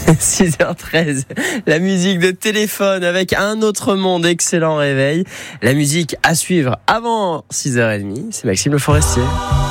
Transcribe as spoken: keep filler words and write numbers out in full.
six heures treize, la musique de Téléphone avec Un autre monde, excellent réveil. La musique à suivre avant six heures trente, c'est Maxime Le Forestier.